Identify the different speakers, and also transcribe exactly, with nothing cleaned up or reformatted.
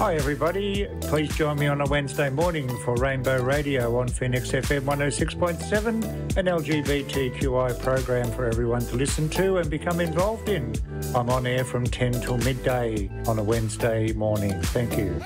Speaker 1: Hi everybody, please join me on a Wednesday morning for Rainbow Radio on Phoenix F M one oh six point seven, an L G B T Q I program for everyone to listen to and become involved in. I'm on air from ten till midday on a Wednesday morning. Thank you.